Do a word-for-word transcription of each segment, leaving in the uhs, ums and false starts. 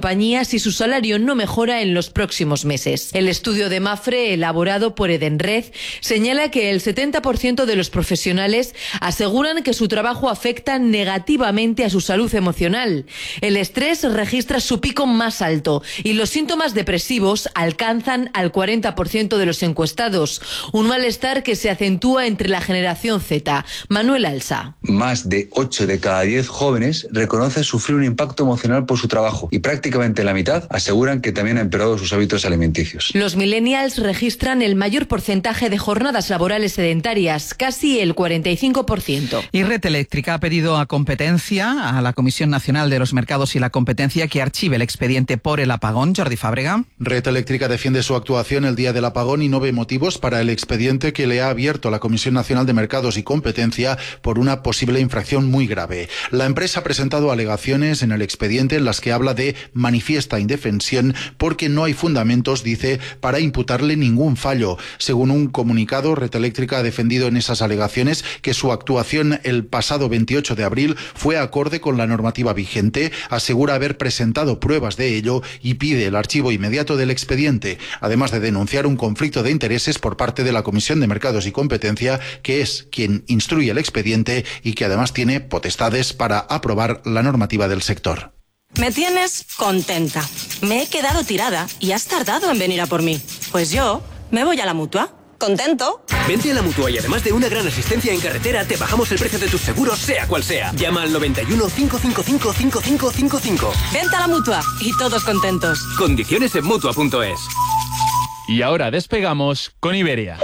compañía si su salario no mejora en los próximos meses. El estudio de Mapfre, elaborado por Edenred, señala que el setenta por ciento de los profesionales aseguran que su trabajo afecta negativamente a su salud emocional. El estrés registra su pico más alto y los síntomas depresivos alcanzan al cuarenta por ciento de los encuestados, un malestar que se acentúa entre la generación Z. Manuel Alsa. Más de ocho de cada diez jóvenes reconocen sufrir un impacto emocional por su trabajo y prácticamente la mitad aseguran que también ha empeorado sus hábitos alimenticios. Los millennials registran el mayor porcentaje de jornadas laborales sedentarias, casi el cuarenta y cinco por ciento. Y Red Eléctrica ha pedido a Competencia, a la Comisión Nacional de los Mercados y la Competencia, que archive el expediente por el apagón. Jordi Fábrega. Red Eléctrica defiende su actuación el día del apagón y no ve motivos para el expediente que le ha abierto la Comisión Nacional de Mercados y Competencia por una posible infracción muy grave. La empresa ha presentado alegaciones en el expediente en las que habla de manifiesta indefensión porque no hay fundamentos, dice, para imputarle ningún fallo. Según un comunicado, Red Eléctrica ha defendido en esas alegaciones que su actuación el pasado veintiocho de abril fue acorde con la normativa vigente, asegura haber presentado pruebas de ello y pide el archivo inmediato del expediente, además de denunciar un conflicto de intereses por parte de la Comisión de Mercados y Competencia, que es quien instruye el expediente y que además tiene potestades para aprobar la normativa del sector. Me tienes contenta. Me he quedado tirada y has tardado en venir a por mí. Pues yo me voy a la Mutua. ¿Contento? Vente a la Mutua y además de una gran asistencia en carretera, te bajamos el precio de tus seguros, sea cual sea. Llama al noventa y uno, cinco cinco cinco, cinco cinco cinco cinco. Vente a la Mutua y todos contentos. Condiciones en Mutua punto es. Y ahora despegamos con Iberia.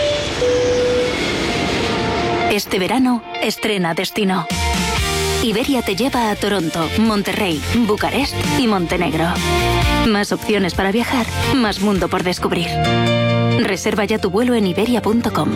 Este verano, estrena destino. Iberia te lleva a Toronto, Monterrey, Bucarest y Montenegro. Más opciones para viajar, más mundo por descubrir. Reserva ya tu vuelo en iberia punto com.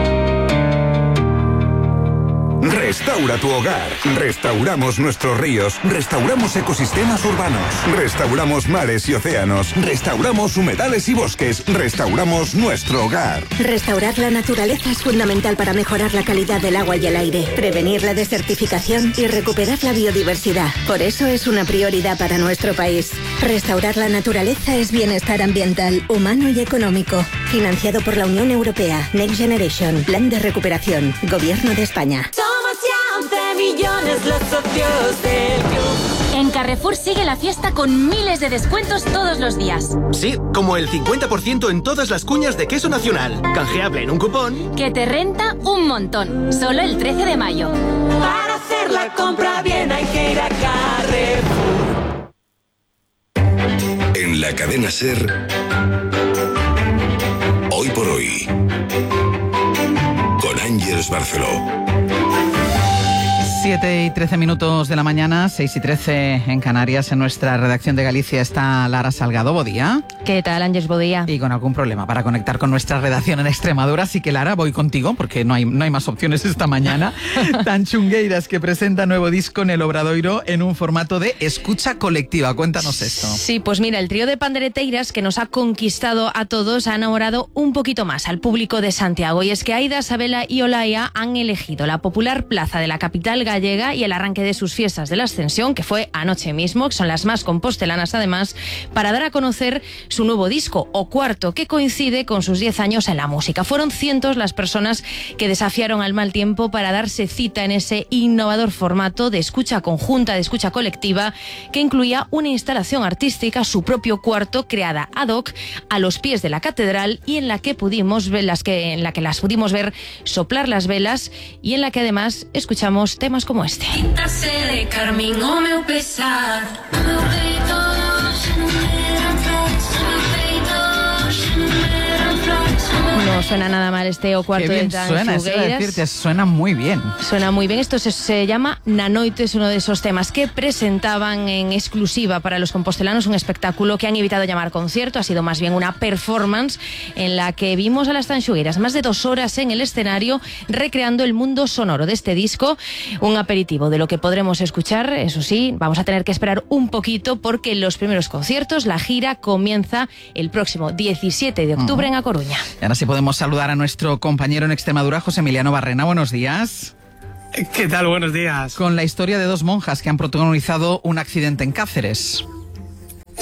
Restaura tu hogar. Restauramos nuestros ríos. Restauramos ecosistemas urbanos. Restauramos mares y océanos. Restauramos humedales y bosques. Restauramos nuestro hogar. Restaurar la naturaleza es fundamental para mejorar la calidad del agua y el aire, prevenir la desertificación y recuperar la biodiversidad. Por eso es una prioridad para nuestro país. Restaurar la naturaleza es bienestar ambiental, humano y económico. Financiado por la Unión Europea. Next Generation. Plan de recuperación. Gobierno de España. Somos ya once millones los socios del club. En Carrefour sigue la fiesta con miles de descuentos todos los días. Sí, como el cincuenta por ciento en todas las cuñas de queso nacional. Canjeable en un cupón que te renta un montón. Solo el trece de mayo. Para hacer la compra bien hay que ir a Carrefour. En la cadena SER, Hoy por Hoy, con Ángeles Barceló. siete y trece minutos de la mañana, seis y trece en Canarias. En nuestra redacción de Galicia está Lara Salgado. Buen día. ¿Qué tal, Ángeles? Buen día. Y con algún problema para conectar con nuestra redacción en Extremadura. Así que, Lara, voy contigo porque no hay, no hay más opciones esta mañana. Tan Chungueiras, que presenta nuevo disco en el Obradoiro en un formato de escucha colectiva. Cuéntanos esto. Sí, pues mira, el trío de pandereteiras que nos ha conquistado a todos ha enamorado un poquito más al público de Santiago. Y es que Aida, Sabela y Olaya han elegido la popular plaza de la capital gallega gallega y el arranque de sus fiestas de la Ascensión, que fue anoche mismo, que son las más compostelanas además, para dar a conocer su nuevo disco, O Cuarto, que coincide con sus diez años en la música. Fueron cientos las personas que desafiaron al mal tiempo para darse cita en ese innovador formato de escucha conjunta, de escucha colectiva, que incluía una instalación artística, su propio cuarto, creada ad hoc a los pies de la catedral y en la que pudimos ver las que, en la que las pudimos ver soplar las velas y en la que además escuchamos temas como este. No suena nada mal este O Cuarto Qué bien de Tan suena, eso iba a Xugueiras. decirte, suena muy bien. Suena muy bien. Esto se, se llama Nanoite, es uno de esos temas que presentaban en exclusiva para los compostelanos, un espectáculo que han evitado llamar concierto, ha sido más bien una performance en la que vimos a las Tan Xugueiras más de dos horas en el escenario recreando el mundo sonoro de este disco, un aperitivo de lo que podremos escuchar. Eso sí, vamos a tener que esperar un poquito porque los primeros conciertos, la gira, comienza el próximo diecisiete de octubre uh-huh. en A Coruña. Y ahora sí podemos saludar a nuestro compañero en Extremadura, José Emiliano Barrena. Buenos días. ¿Qué tal? Buenos días. Con la historia de dos monjas que han protagonizado un accidente en Cáceres.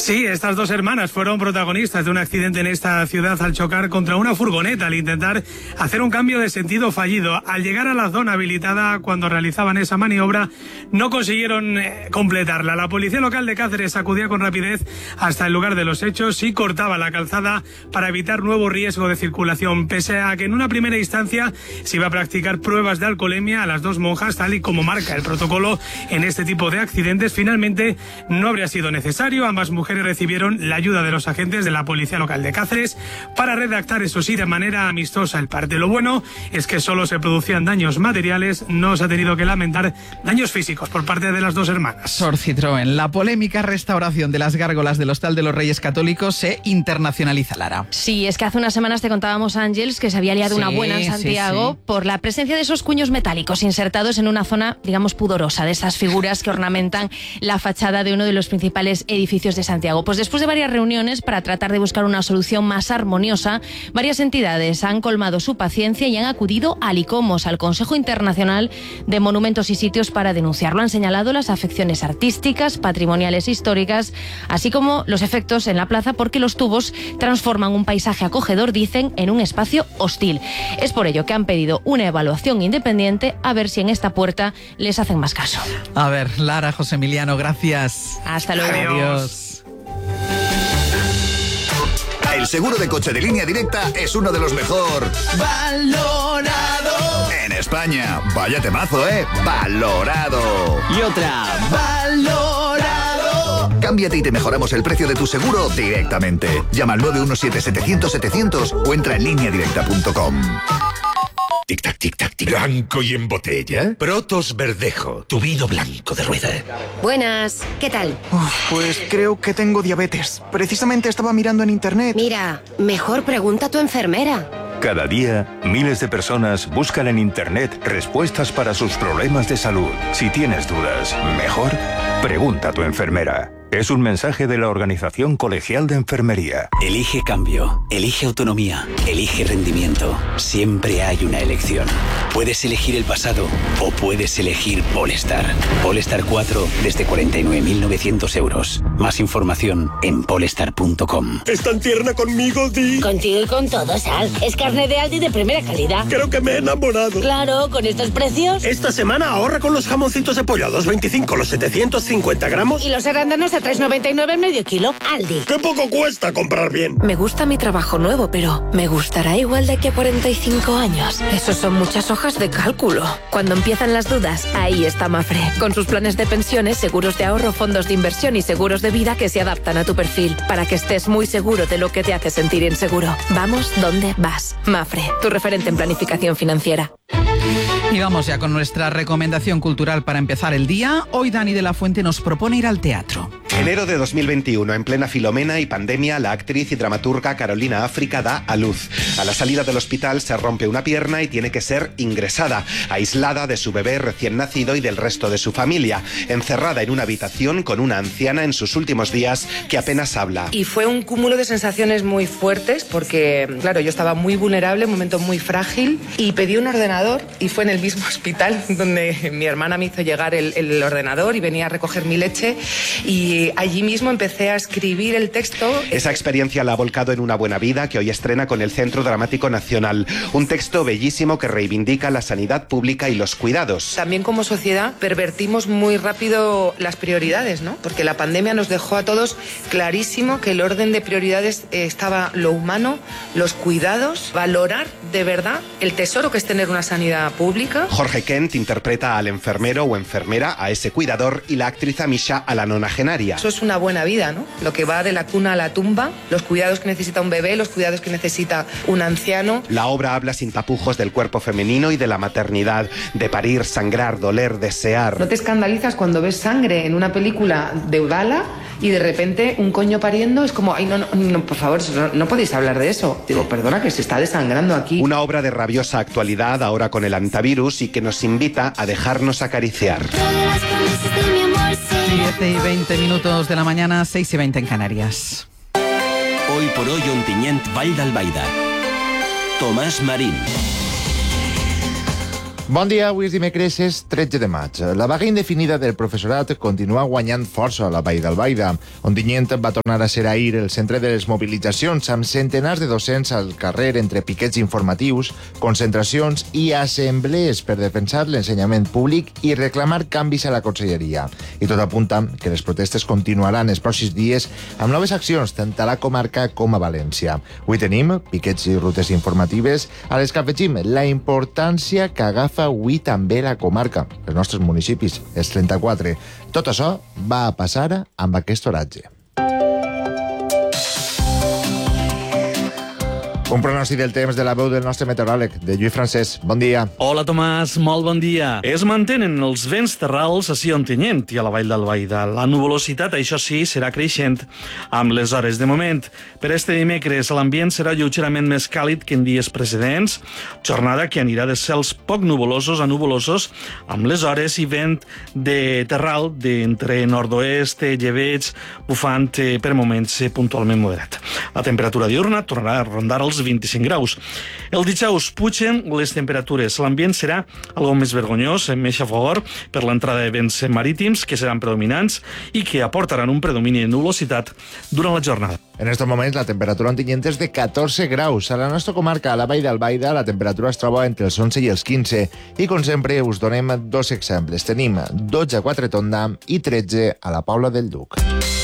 Sí, estas dos hermanas fueron protagonistas de un accidente en esta ciudad al chocar contra una furgoneta al intentar hacer un cambio de sentido fallido. Al llegar a la zona habilitada cuando realizaban esa maniobra, no consiguieron eh, completarla. La policía local de Cáceres acudía con rapidez hasta el lugar de los hechos y cortaba la calzada para evitar nuevo riesgo de circulación. Pese a que en una primera instancia se iba a practicar pruebas de alcoholemia a las dos monjas, tal y como marca el protocolo en este tipo de accidentes, finalmente no habría sido necesario. Ambas mujeres recibieron la ayuda de los agentes de la policía local de Cáceres para redactar, eso sí, de manera amistosa el parte. Lo bueno es que solo se producían daños materiales, no se ha tenido que lamentar daños físicos por parte de las dos hermanas. Sor Citroën, la polémica restauración de las gárgolas del Hostal de los Reyes Católicos se internacionaliza, Lara. Sí, es que hace unas semanas te contábamos, Ángeles, que se había liado Sí, una buena en sí, Santiago sí. por la presencia de esos cuños metálicos insertados en una zona, digamos, pudorosa, de esas figuras que ornamentan la fachada de uno de los principales edificios de Santiago. Pues después de varias reuniones para tratar de buscar una solución más armoniosa, varias entidades han colmado su paciencia y han acudido al ICOMOS, al Consejo Internacional de Monumentos y Sitios, para denunciarlo. Han señalado las afecciones artísticas, patrimoniales e históricas, así como los efectos en la plaza, porque los tubos transforman un paisaje acogedor, dicen, en un espacio hostil. Es por ello que han pedido una evaluación independiente a ver si en esta puerta les hacen más caso. A ver, Lara, José Emiliano, gracias. Hasta luego. Adiós. El seguro de coche de Línea Directa es uno de los mejor Valorado en España. Vaya temazo, ¿eh? Valorado. Y otra. Valorado. Cámbiate y te mejoramos el precio de tu seguro directamente. Llama al nueve uno siete, setecientos, setecientos o entra en línea directa punto com. Tic-tac, tic-tac, tic. ¿Blanco y en botella? Protos Verdejo, tu vino blanco de rueda. Buenas, ¿qué tal? Uf, pues creo que tengo diabetes. Precisamente estaba mirando en internet. Mira, mejor pregunta a tu enfermera. Cada día, miles de personas buscan en Internet respuestas para sus problemas de salud. Si tienes dudas, mejor pregunta a tu enfermera. Es un mensaje de la Organización Colegial de Enfermería. Elige cambio, elige autonomía, elige rendimiento. Siempre hay una elección. Puedes elegir el pasado o puedes elegir Polestar. Polestar cuatro desde cuarenta y nueve mil novecientos euros. Más información en polestar punto com. ¿Es tan tierna conmigo, Di? Contigo y con todo, Sal. Es carne de Aldi de primera calidad. Creo que me he enamorado. Claro, con estos precios. Esta semana ahorra con los jamoncitos de pollo a dos veinticinco los setecientos cincuenta gramos. Y los arándanos a tres noventa y nueve el medio kilo. Aldi. ¡Qué poco cuesta comprar bien! Me gusta mi trabajo nuevo, pero ¿me gustará igual de aquí a cuarenta y cinco años? Esos son muchas hojas de cálculo. Cuando empiezan las dudas, ahí está Mafre. Con sus planes de pensiones, seguros de ahorro, fondos de inversión y seguros de vida que se adaptan a tu perfil, para que estés muy seguro de lo que te hace sentir inseguro. Vamos donde vas. Mafre, tu referente en planificación financiera. Y vamos ya con nuestra recomendación cultural para empezar el día. Hoy Dani de la Fuente nos propone ir al teatro. Enero de dos mil veintiuno, en plena Filomena y pandemia, la actriz y dramaturga Carolina África da a luz. A la salida del hospital se rompe una pierna y tiene que ser ingresada, aislada de su bebé recién nacido y del resto de su familia, encerrada en una habitación con una anciana en sus últimos días que apenas habla. Y fue un cúmulo de sensaciones muy fuertes porque, claro, yo estaba muy vulnerable, un momento muy frágil, y pedí un ordenador y fue en el mismo hospital donde mi hermana me hizo llegar el, el ordenador y venía a recoger mi leche, y allí mismo empecé a escribir el texto. Esa experiencia la ha volcado en Una buena vida, que hoy estrena con el Centro Dramático Nacional. Un texto bellísimo que reivindica la sanidad pública y los cuidados. También como sociedad pervertimos muy rápido las prioridades, ¿no? Porque la pandemia nos dejó a todos clarísimo que el orden de prioridades estaba lo humano, los cuidados, valorar de verdad el tesoro que es tener una sanidad pública. Jorge Kent interpreta al enfermero o enfermera, a ese cuidador, y la actriz Amisha a la nonagenaria. Eso es una buena vida, ¿no? Lo que va de la cuna a la tumba, los cuidados que necesita un bebé, los cuidados que necesita un anciano. La obra habla sin tapujos del cuerpo femenino y de la maternidad, de parir, sangrar, doler, desear. ¿No te escandalizas cuando ves sangre en una película de gala y de repente un coño pariendo? Es como, ay, no, no, no por favor, no, no podéis hablar de eso. Digo, perdona, que se está desangrando aquí. Una obra de rabiosa actualidad ahora con el antivirus y que nos invita a dejarnos acariciar. siete y veinte minutos de la mañana, seis y veinte en Canarias. Hoy por hoy Ontinyent Vall d'Albaida. Tomás Marín. Bon dia, avui és dimecres, és tretze de maig. La vaga indefinida del professorat continua guanyant força a la Vall d'Albaida. Ontinyent va tornar a ser ahir el centre de les mobilitzacions, amb centenars de docents al carrer entre piquets informatius, concentracions i assemblees per defensar l'ensenyament públic i reclamar canvis a la conselleria. I tot apunta que les protestes continuaran els pròxims dies amb noves accions tant a la comarca com a València. Avui tenim piquets i rutes informatives a les que afegim la importància que agafa avui també la comarca, els nostres municipis, els trenta-quatre. Tot això va a passar amb aquest oratge. Un pronòstic del temps de la veu del nostre meteoròleg, de Lluís Francesc. Bon dia. Hola, Tomàs. Molt bon dia. Es mantenen els vents terrals a Ontinyent i a la Vall d'Albaida. La nuvolositat, això sí, serà creixent amb les hores. De moment, per este dimecres, l'ambient serà lleugerament més càlid que en dies precedents. Jornada que anirà de cels poc nuvolosos a nuvolosos, amb les hores i vent de terral d'entre nord-oest, llebeig, bufant per moments puntualment moderat. La temperatura diurna tornarà a rondar els vint-i-cinc graus. El dijous pugen les temperatures. L'ambient serà algo més vergonyós, més xafogor, per l'entrada de vents marítims, que seran predominants i que aportaran un predomini de nuvolositat durant la jornada. En estos moments la temperatura a Ontinyent és de catorze graus. A la nostra comarca, a la Vall d'Albaida, la temperatura es troba entre els onze i els quinze. I com sempre us donem dos exemples. Tenim dotze a Quatretonda i tretze a la Paula del Duc.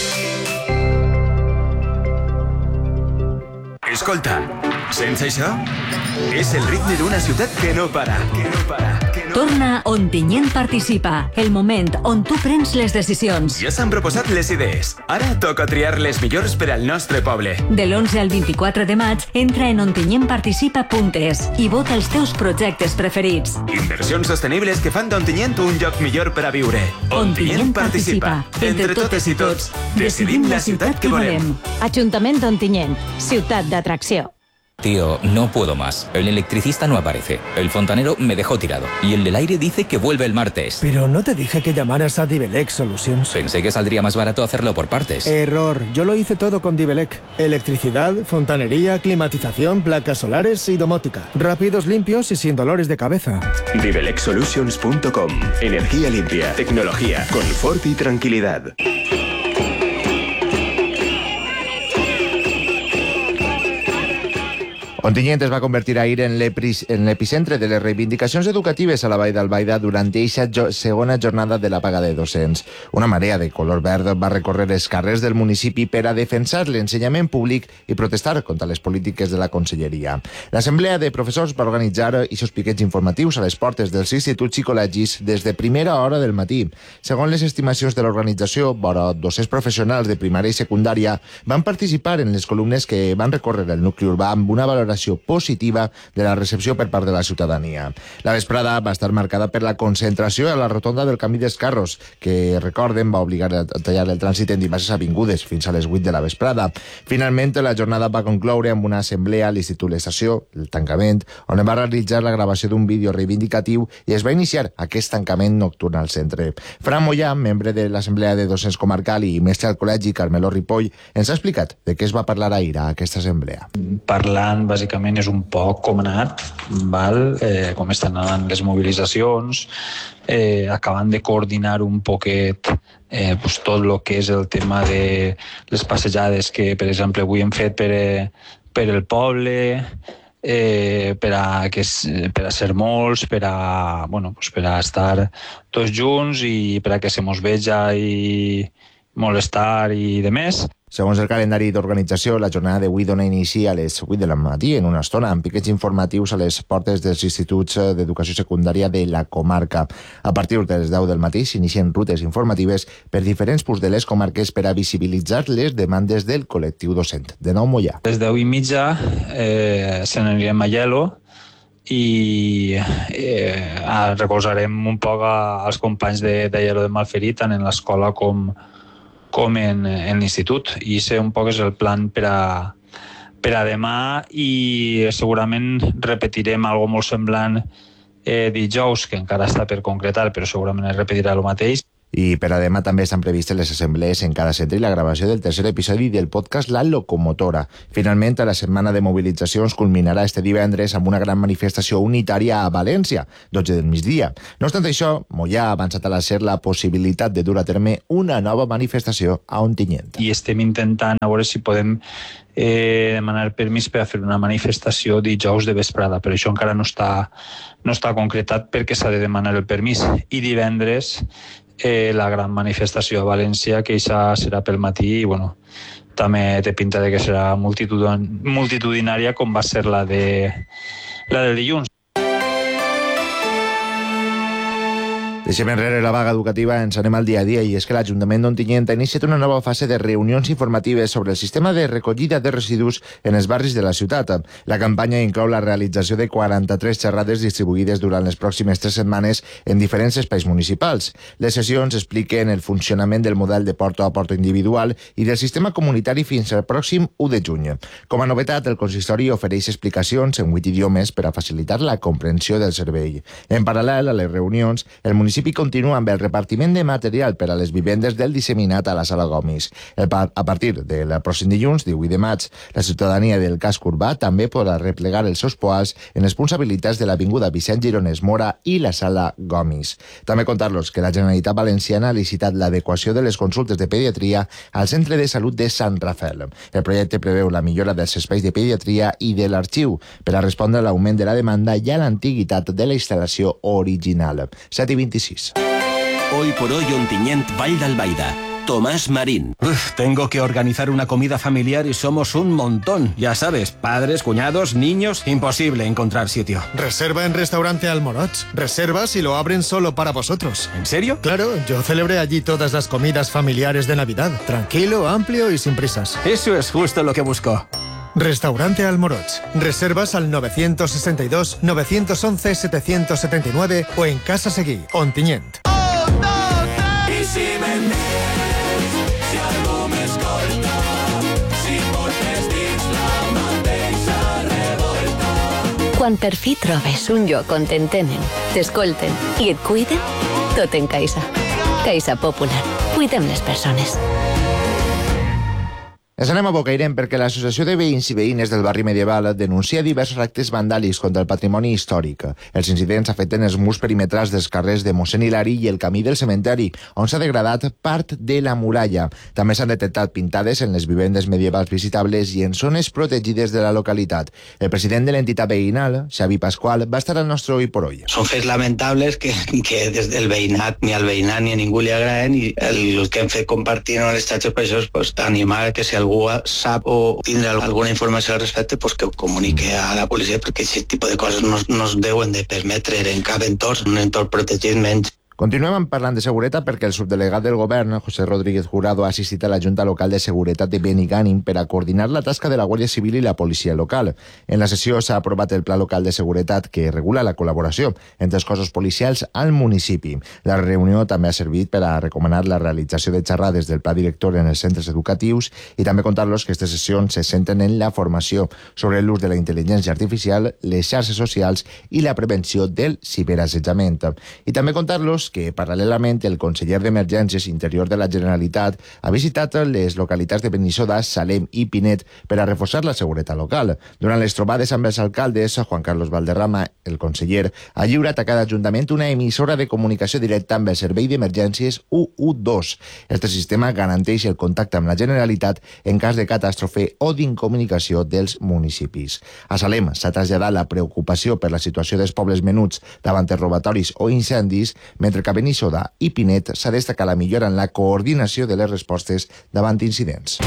Escolta, sents això? És el ritme d'una ciutat que no para, que no para, que no... Torna Ontinyent Participa, el moment on tu prens les decisions. Ja s'han proposat les idees. Ara toca triar les millors per al nostre poble. De l'onze al vint-i-quatre de maig, entra en ontinyent participa punt es i vota els teus projectes preferits. Inversions sostenibles que fan d'Ontinyent un lloc millor per a viure. Ontinyent Participa. Entre totes i tots, decidim la ciutat que volem. Ajuntament d'Ontinyent, ciutat d'atracció. Tío, no puedo más. El electricista no aparece. El fontanero me dejó tirado. Y el del aire dice que vuelve el martes. Pero no te dije que llamaras a Divelec Solutions. Pensé que saldría más barato hacerlo por partes. Error. Yo lo hice todo con Divelec. Electricidad, fontanería, climatización, placas solares y domótica. Rápidos, limpios y sin dolores de cabeza. Divelec Solutions punto com. Energía limpia, tecnología, confort y tranquilidad. Ontinyent es va convertir ahir en l'epicentre de les reivindicacions educatives a la Vall d'Albaida durant eixa jo segona jornada de la paga de docents. Una marea de color verd va recórrer els carrers del municipi per a defensar l'ensenyament públic i protestar contra les polítiques de la conselleria. L'assemblea de professors va organitzar aquests piquets informatius a les portes dels instituts i col·legis des de primera hora del matí. Segons les estimacions de l'organització, vora dos-cents professionals de primària i secundària van participar en les columnes que van recórrer el nucli urbà amb una valoració positiva de la recepció per part de la ciutadania. La vesprada va estar marcada per la concentració a la rotonda del Camí dels Carros, que, recorden, va obligar a tallar el trànsit en diverses avingudes fins a les vuit de la vesprada. Finalment, la jornada va concloure amb una assemblea a l'Institut l'Estació, el tancament, on es va realitzar la gravació d'un vídeo reivindicatiu i es va iniciar aquest tancament nocturn al centre. Fran Mollà, membre de l'Assemblea de Docents Comarcal i mestre al Col·legi Carmelo Ripoll, ens ha explicat de què es va parlar ahir a aquesta assemblea. Parlant, bàsicament, és un poc com ha anat, val? Eh, com estan anant les mobilitzacions, eh, acabant de coordinar un poquet eh, pues, tot el que és el tema de les passejades que, per exemple, avui hem fet per, eh, per el poble, eh, per, a, que, per a ser molts, per a, bueno, pues, per a estar tots junts i per a que se mos veja i molestar i de més. Segons el calendari d'organització, la jornada d'avui dona inici a les vuit del matí, en una estona, amb piquets informatius a les portes dels instituts d'educació secundària de la comarca. A partir de les deu del matí s'inicien rutes informatives per diferents punts de les comarques per a visibilitzar les demandes del col·lectiu docent. De nou, Mollà. Des deu i mitja eh, se n'anirem a Hielo i eh, recolzarem un poc als companys de, de Hielo de Malferit, tant en l'escola com com en, en l'institut, i ser un poc és el plan per a, per a demà, i segurament repetirem algo molt semblant eh, dijous, que encara està per concretar, però segurament es repetirà el mateix. I per a demà també estan previstes les assemblees en cada centre i la gravació del tercer episodi del podcast La Locomotora. Finalment, la setmana de mobilitzacions culminarà este divendres amb una gran manifestació unitària a València, dotze del migdia. No obstant això, Mollà ha avançat a la SER la possibilitat de dur a terme una nova manifestació a Ontinyent. I estem intentant a veure si podem eh, demanar permís per a fer una manifestació dijous de vesprada, però això encara no està, no està concretat perquè s'ha de demanar el permís. I divendres Eh, la gran manifestació a València, que això serà pel matí i bueno, també té pinta de que serà multitudinària com va ser la de la del dilluns. Deixem enrere la vaga educativa, ens anem al dia a dia, i és que l'Ajuntament d'Ontinyent ha iniciat una nova fase de reunions informatives sobre el sistema de recollida de residus en els barris de la ciutat. La campanya inclou la realització de quaranta-tres xerrades distribuïdes durant les pròximes tres setmanes en diferents espais municipals. Les sessions expliquen el funcionament del model de porta a porta individual i del sistema comunitari fins al pròxim u de juny. Com a novetat, el consistori ofereix explicacions en vuit idiomes per a facilitar la comprensió del servei. En paral·lel a les reunions, el municipi municipi continua amb el repartiment de material per a les vivendes del disseminat a la Sala Gomis. El, a partir del pròxim dilluns, divuit de maig, la ciutadania del casc urbà també podrà replegar els seus poals en els punts habilitats de l'Avinguda Vicent Gironès Mora i la Sala Gomis. També contar-los que la Generalitat Valenciana ha licitat l'adequació de les consultes de pediatria al Centre de Salut de Sant Rafael. El projecte preveu la millora dels espais de pediatria i de l'arxiu per a respondre a l'augment de la demanda i a l'antiguitat de la instal·lació original. set i vint-i-sis. Hoy por hoy Ontinyent, Vall d'Albaida. Tomás Marín. Uf, tengo que organizar una comida familiar y somos un montón. Ya sabes, padres, cuñados, niños, imposible encontrar sitio. Reserva en Restaurante Almoroch. Reservas y lo abren solo para vosotros. ¿En serio? Claro, yo celebré allí todas las comidas familiares de Navidad. Tranquilo, amplio y sin prisas. Eso es justo lo que busco. Restaurante Almoroch. Reservas al nueve sesenta y dos, nueve once, setecientos setenta y nueve o en Casa Seguí, Ontinyent. Quan per fi trobes un lloc on t'entenen, t'escolten i et cuiden, tot en Caixa. Caixa Popular. Cuidem les persones. Ens anem a Bocairent perquè l'Associació de Veïns i Veïnes del barri medieval denuncia diversos actes vandàlics contra el patrimoni històric. Els incidents afecten els murs perimetrals dels carrers de Mossèn Hilari i el camí del cementeri, on s'ha degradat part de la muralla. També s'han detectat pintades en les vivendes medievals visitables i en zones protegides de la localitat. El president de l'entitat veïnal, Xavi Pasqual, va estar al nostre Hoy por Hoy. Són fets lamentables que, que des del veïnat, ni al veïnat ni a ningú li agraden, i el que hem fet compartir en les xarxes per això és pues, animar que si algú sap o tindrà alguna informació al respecte, pues que ho comunique a la policia, perquè aquest tipus de coses no, no es deuen de permetre en cap entorn, un entorn protegit menys. Continuem parlant de seguretat perquè el subdelegat del govern, José Rodríguez Jurado, ha assistit a la Junta Local de Seguretat de Benigànim per a coordinar la tasca de la Guàrdia Civil i la policia local. En la sessió s'ha aprovat el Pla Local de Seguretat que regula la col·laboració entre els cossos policials al municipi. La reunió també ha servit per a recomanar la realització de xerrades del Pla Director en els centres educatius i també contar-los que aquestes sessions se centren en la formació sobre l'ús de la intel·ligència artificial, les xarxes socials i la prevenció del ciberassetjament. I també contar-los que, paral·lelament, el conseller d'Emergències Interior de la Generalitat ha visitat les localitats de Benissoda, Salem i Pinet per a reforçar la seguretat local. Durant les trobades amb els alcaldes, Juan Carlos Valderrama, el conseller, ha lliurat a cada ajuntament una emissora de comunicació directa amb el servei d'emergències u u dos. Este sistema garanteix el contacte amb la Generalitat en cas de catàstrofe o d'incomunicació dels municipis. A Salem s'ha traslladat la preocupació per la situació dels pobles menuts davant els robatoris o incendis, mentre que a Benissoda i Pinet s'ha destacat la millora en la coordinació de les respostes davant incidents.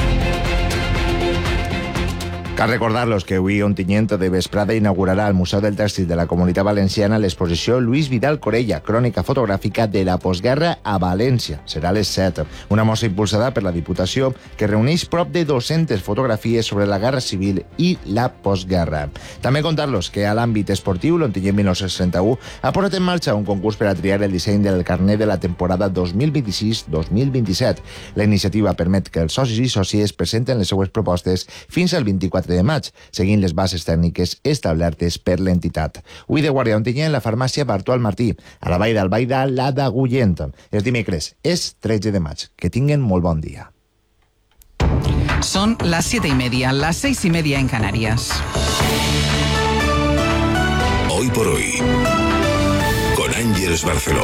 Cal recordar-los que avui Ontinyent de vesprada inaugurarà al Museu del Tèxtil de la Comunitat Valenciana l'exposició Luis Vidal Corella, crònica fotogràfica de la postguerra a València. Serà a les set. Una mostra impulsada per la Diputació que reuneix prop de dues-centes fotografies sobre la Guerra Civil i la postguerra. També contar-los que a l'àmbit esportiu l'Ontinyent mil nou-cents trenta-u ha posat en marxa un concurs per a triar el disseny del carnet de la temporada dos mil vint-i-sis dos mil vint-i-set. La iniciativa permet que els socis i sòcies presenten les seues propostes fins al vint-i-quatre tretze de maig, seguint les bases tècniques establertes per l'entitat. Avui de guàrdia Ontinyent, la farmàcia Bartual Martí, a la Vall d'Albaida, la d'Agullent. És dimecres, és tretze de maig. Que tinguen molt bon dia. Son las siete y media, las seis y media en Canarias. Hoy por hoy, con Ángeles Barceló.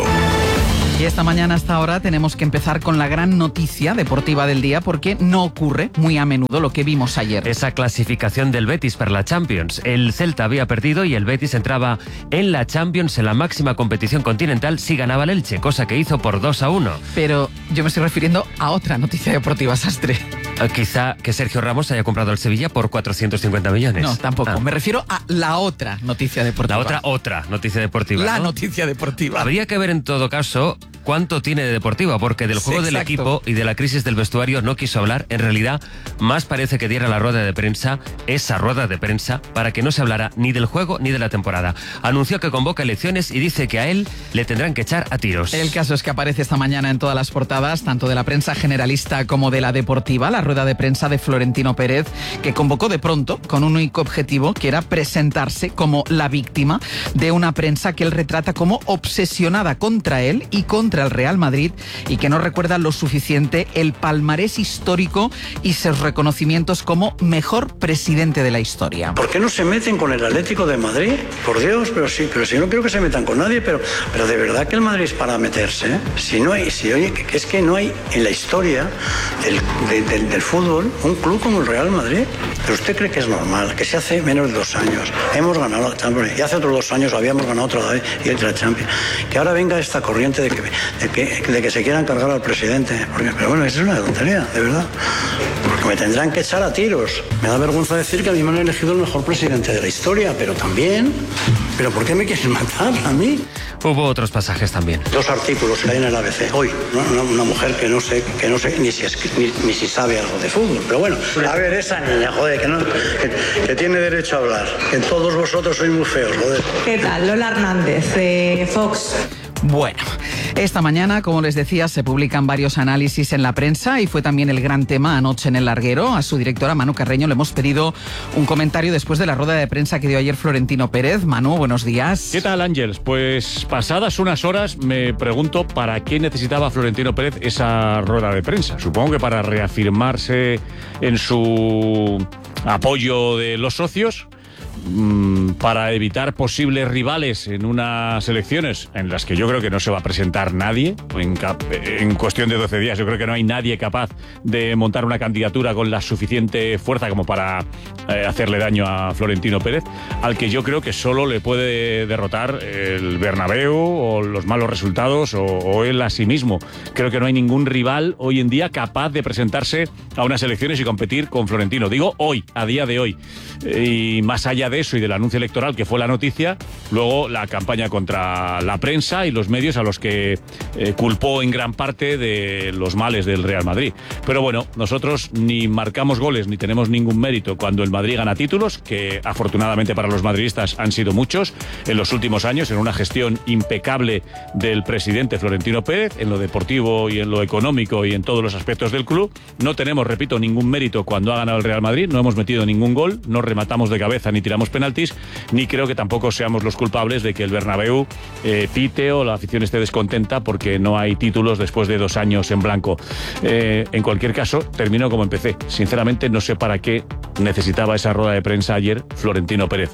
Y esta mañana hasta ahora tenemos que empezar con la gran noticia deportiva del día, porque no ocurre muy a menudo lo que vimos ayer. Esa clasificación del Betis para la Champions. El Celta había perdido y el Betis entraba en la Champions, en la máxima competición continental, si ganaba el Elche, cosa que hizo por dos a uno. Pero yo me estoy refiriendo a otra noticia deportiva, Sastre. Quizá que Sergio Ramos haya comprado al Sevilla por cuatrocientos cincuenta millones. No, tampoco. Ah. Me refiero a la otra noticia deportiva. La otra, otra noticia deportiva. La ¿no? noticia deportiva. Habría que ver en todo caso cuánto tiene de deportiva, porque del juego Sí, del exacto. equipo y de la crisis del vestuario no quiso hablar. En realidad, más parece que diera la rueda de prensa, esa rueda de prensa, para que no se hablara ni del juego ni de la temporada. Anunció que convoca elecciones y dice que a él le tendrán que echar a tiros. El caso es que aparece esta mañana en todas las portadas, tanto de la prensa generalista como de la deportiva, la rueda de prensa de Florentino Pérez, que convocó de pronto con un único objetivo, que era presentarse como la víctima de una prensa que él retrata como obsesionada contra él y contra el Real Madrid, y que no recuerda lo suficiente el palmarés histórico y sus reconocimientos como mejor presidente de la historia. ¿Por qué no se meten con el Atlético de Madrid? Por Dios, pero sí, pero si no creo que se metan con nadie, pero, pero de verdad que el Madrid es para meterse, ¿eh? Si no hay, si oye, que es que no hay en la historia del, de, del, del fútbol un club como el Real Madrid. Pero usted cree que es normal, que se hace menos de dos años hemos ganado la Champions, y hace otros dos años habíamos ganado otra vez y otra Champions, que ahora venga esta corriente de que, de que, de que se quieran cargar al presidente, porque, pero bueno, eso es una tontería, de verdad, porque me tendrán que echar a tiros. Me da vergüenza decir que a mí me han elegido el mejor presidente de la historia, pero también, pero ¿por qué me quieren matar a mí? Hubo otros pasajes también. Dos artículos que hay en el A B C hoy, ¿no? una, una mujer que no sé, que no sé ni si, es, ni, ni si sabe algo de fútbol, pero bueno, a ver, esa niña, joder, que, no, que, que tiene derecho a hablar, que todos vosotros sois muy feos, joder. ¿Qué tal? Lola Hernández, de Fox. Bueno, esta mañana, como les decía, se publican varios análisis en la prensa y fue también el gran tema anoche en El Larguero. A su directora, Manu Carreño, le hemos pedido un comentario después de la rueda de prensa que dio ayer Florentino Pérez. Manu, buenos días. ¿Qué tal, Ángeles? Pues pasadas unas horas me pregunto para qué necesitaba Florentino Pérez esa rueda de prensa. Supongo que para reafirmarse en su apoyo de los socios, para evitar posibles rivales en unas elecciones en las que yo creo que no se va a presentar nadie. En, en cuestión de doce días yo creo que no hay nadie capaz de montar una candidatura con la suficiente fuerza como para eh, hacerle daño a Florentino Pérez, al que yo creo que solo le puede derrotar el Bernabéu o los malos resultados o, o él a sí mismo. Creo que no hay ningún rival hoy en día capaz de presentarse a unas elecciones y competir con Florentino. Digo hoy, a día de hoy. Y más allá de eso y del anuncio electoral que fue la noticia, luego la campaña contra la prensa y los medios a los que eh, culpó en gran parte de los males del Real Madrid. Pero bueno, nosotros ni marcamos goles ni tenemos ningún mérito cuando el Madrid gana títulos, que afortunadamente para los madridistas han sido muchos en los últimos años, en una gestión impecable del presidente Florentino Pérez, en lo deportivo y en lo económico y en todos los aspectos del club. No tenemos, repito, ningún mérito cuando ha ganado el Real Madrid, no hemos metido ningún gol, no rematamos de cabeza ni tiramos penaltis, ni creo que tampoco seamos los culpables de que el Bernabéu eh, pite o la afición esté descontenta porque no hay títulos después de dos años en blanco. Eh, en cualquier caso, termino como empecé. Sinceramente, no sé para qué necesitaba esa rueda de prensa ayer Florentino Pérez.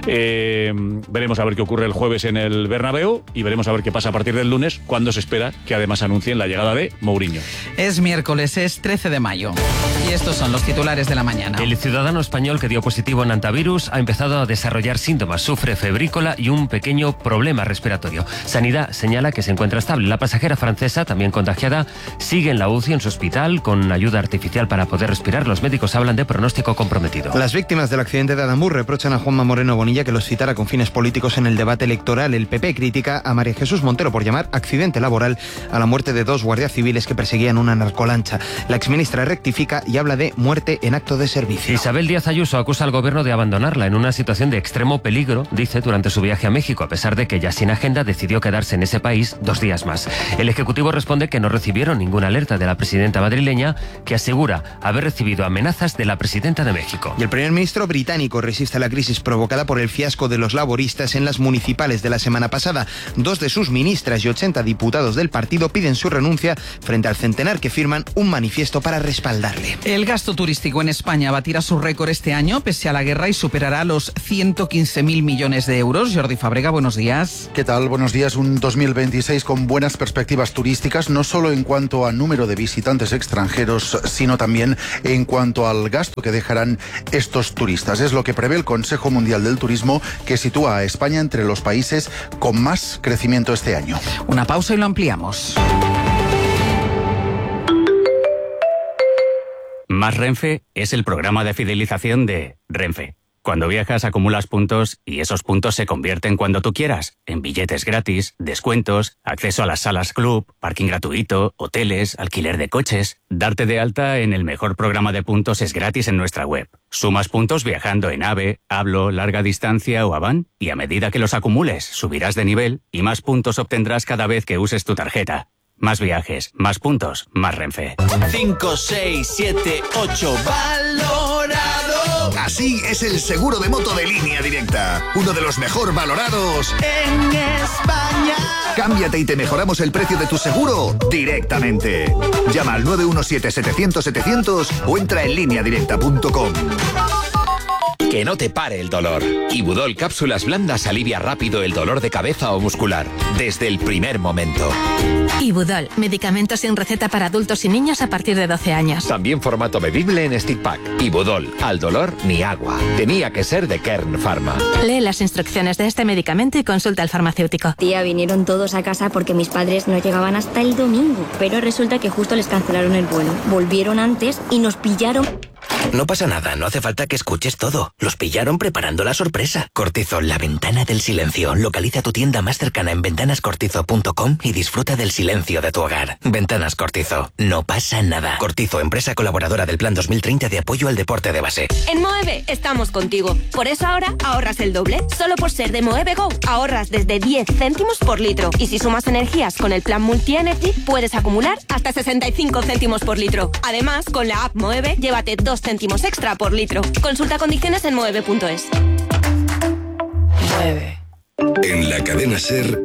Eh, veremos a ver qué ocurre el jueves en el Bernabéu y veremos a ver qué pasa a partir del lunes, cuando se espera que además anuncien la llegada de Mourinho. Es miércoles, es trece de mayo. Y estos son los titulares de la mañana. El ciudadano español que dio positivo en antivirus ha empezado a desarrollar síntomas, sufre febrícola y un pequeño problema respiratorio. Sanidad señala que se encuentra estable. La pasajera francesa, también contagiada, sigue en la U C I en su hospital con ayuda artificial para poder respirar. Los médicos hablan de pronóstico comprometido. Las víctimas del accidente de Adamur reprochan a Juanma Moreno Bonilla que los citara con fines políticos en el debate electoral. El P P critica a María Jesús Montero por llamar accidente laboral a la muerte de dos guardias civiles que perseguían una narcolancha. La exministra rectifica y habla de muerte en acto de servicio. Isabel Díaz Ayuso acusa al gobierno de abandonarla en una situación de extremo peligro, dice, durante su viaje a México, a pesar de que ya sin agenda decidió quedarse en ese país dos días más. El Ejecutivo responde que no recibieron ninguna alerta de la presidenta madrileña, que asegura haber recibido amenazas de la presidenta de México. México. Y el primer ministro británico resiste a la crisis provocada por el fiasco de los laboristas en las municipales de la semana pasada. Dos de sus ministras y ochenta diputados del partido piden su renuncia frente al centenar que firman un manifiesto para respaldarle. El gasto turístico en España batirá su récord este año pese a la guerra y superará los ciento quince mil millones de euros. Jordi Fàbrega, buenos días. ¿Qué tal? Buenos días. Un dos mil veintiséis con buenas perspectivas turísticas, no solo en cuanto a número de visitantes extranjeros, sino también en cuanto al gasto que dejarán estos turistas. Es lo que prevé el Consejo Mundial del Turismo, que sitúa a España entre los países con más crecimiento este año. Una pausa y lo ampliamos. Más Renfe es el programa de fidelización de Renfe. Cuando viajas acumulas puntos y esos puntos se convierten cuando tú quieras en billetes gratis, descuentos, acceso a las salas club, parking gratuito, hoteles, alquiler de coches. Darte de alta en el mejor programa de puntos es gratis en nuestra web. Sumas puntos viajando en AVE, Hablo, Larga Distancia o Avan y a medida que los acumules subirás de nivel y más puntos obtendrás cada vez que uses tu tarjeta. Más viajes, más puntos, más Renfe. cinco, seis, siete, ocho, valorado. Así es el seguro de moto de Línea Directa. Uno de los mejor valorados en España. Cámbiate y te mejoramos el precio de tu seguro directamente. Llama al nueve uno siete, setecientos, setecientos o entra en línea directa punto com. Que no te pare el dolor. Ibudol Cápsulas Blandas alivia rápido el dolor de cabeza o muscular, desde el primer momento. Ibudol, medicamentos sin receta para adultos y niños a partir de doce años. También formato bebible en stick pack. Ibudol, al dolor ni agua. Tenía que ser de Kern Pharma. Lee las instrucciones de este medicamento y consulta al farmacéutico. Tía, vinieron todos a casa porque mis padres no llegaban hasta el domingo, pero resulta que justo les cancelaron el vuelo. Volvieron antes y nos pillaron... No pasa nada, no hace falta que escuches todo. Los pillaron preparando la sorpresa. Cortizo, la ventana del silencio. Localiza tu tienda más cercana en ventanas cortizo punto com y disfruta del silencio de tu hogar. Ventanas Cortizo, no pasa nada. Cortizo, empresa colaboradora del Plan dos mil treinta de apoyo al deporte de base. En Moeve estamos contigo. Por eso ahora ahorras el doble. Solo por ser de Moeve Go ahorras desde diez céntimos por litro. Y si sumas energías con el plan Multi Energy, puedes acumular hasta sesenta y cinco céntimos por litro. Además, con la app Moeve, llévate dos céntimos extra por litro. Consulta condiciones en moeve punto es. Mueve. En la cadena SER,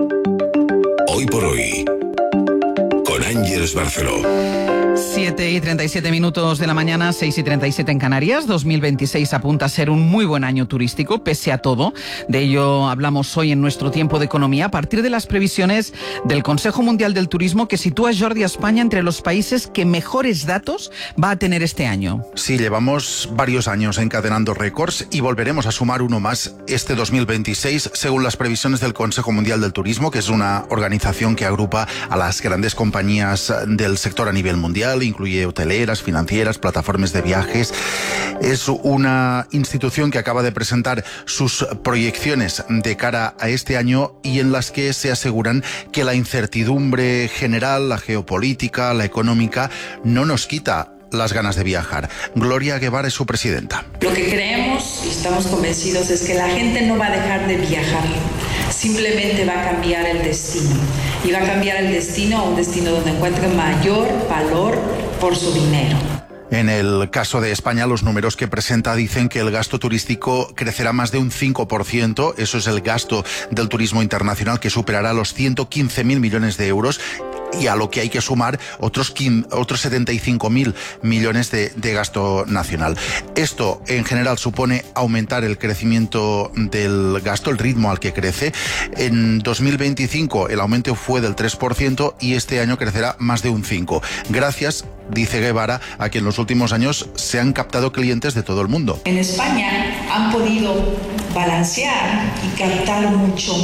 hoy por hoy, con Ángeles Barceló. siete y treinta y siete minutos de la mañana, seis y treinta y siete en Canarias. dos mil veintiséis apunta a ser un muy buen año turístico, pese a todo. De ello hablamos hoy en nuestro tiempo de economía, a partir de las previsiones del Consejo Mundial del Turismo, que sitúa a Jordi a España entre los países que mejores datos va a tener este año. Sí, llevamos varios años encadenando récords y volveremos a sumar uno más este dos mil veintiséis, según las previsiones del Consejo Mundial del Turismo, que es una organización que agrupa a las grandes compañías del sector a nivel mundial, incluye hoteleras, financieras, plataformas de viajes. Es una institución que acaba de presentar sus proyecciones de cara a este año y en las que se aseguran que la incertidumbre general, la geopolítica, la económica, no nos quita las ganas de viajar. Gloria Guevara es su presidenta. Lo que creemos y estamos convencidos es que la gente no va a dejar de viajar, simplemente va a cambiar el destino. Y va a cambiar el destino a un destino donde encuentre mayor valor por su dinero. En el caso de España, los números que presenta dicen que el gasto turístico crecerá más de un cinco por ciento. Eso es el gasto del turismo internacional, que superará los ciento quince mil millones de euros. Y a lo que hay que sumar otros, otros setenta y cinco mil millones de, de gasto nacional. Esto, en general, supone aumentar el crecimiento del gasto, el ritmo al que crece. En dos mil veinticinco el aumento fue del tres por ciento y este año crecerá más de un cinco por ciento. Gracias, dice Guevara, a que en los últimos años se han captado clientes de todo el mundo. En España han podido balancear y captar mucho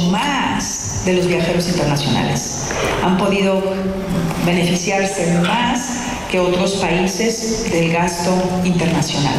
más de los viajeros internacionales. Han podido beneficiarse más que otros países del gasto internacional,